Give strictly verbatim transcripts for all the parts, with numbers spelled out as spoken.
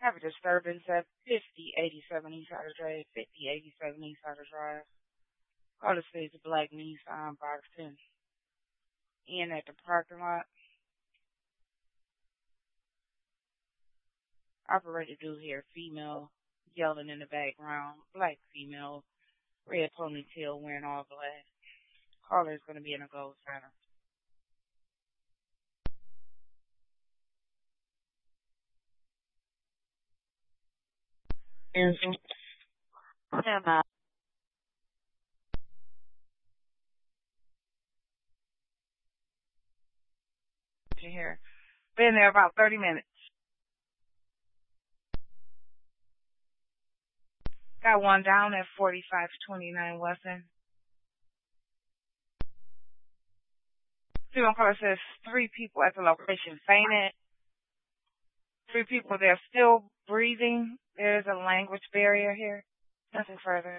Have a disturbance at fifty eighty-seven East Outer Drive, fifty eighty-seven East Outer Drive. Call the stage of Black Nissan Box ten. In at the parking lot. Operator do hear female yelling in the background. Black female, red ponytail wearing all black. Caller is going to be in a gold center. Yeah, ma. Here. Been there about thirty minutes. Got one down at forty-five twenty-nine Weston. Serial caller says three people at the location fainted. Three people, they're still breathing. There's a language barrier here. Nothing further.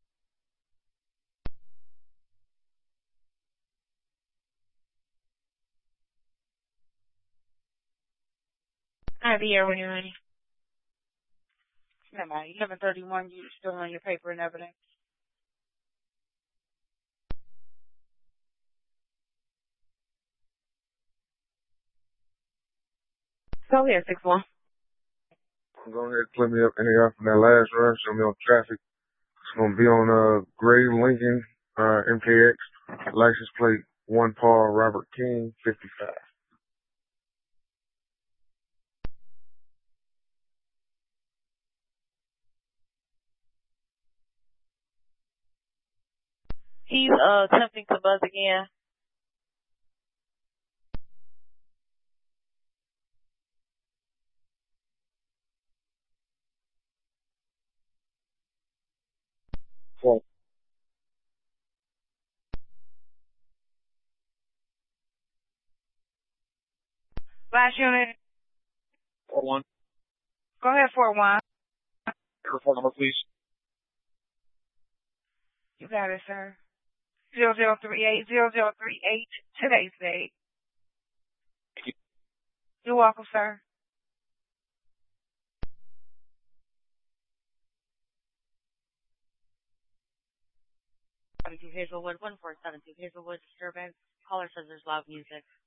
I'll be here when you're ready. Never mind. eleven thirty-one, you still on your paper and evidence. Go ahead, six one. Go ahead, clear me up any off from that last run. Show me on traffic. It's gonna be on uh Gray Lincoln uh M K X license plate one Paul Robert King fifty-five. He's uh attempting to buzz again. Four. Last unit. Four one. Go ahead, four one. Your phone number, please. You got it, sir. Zero zero three eight zero zero three eight. Today's date. Thank you. You're welcome, sir. seventy-two Hazelwood, one four seven two Hazelwood disturbance. Caller says there's loud music.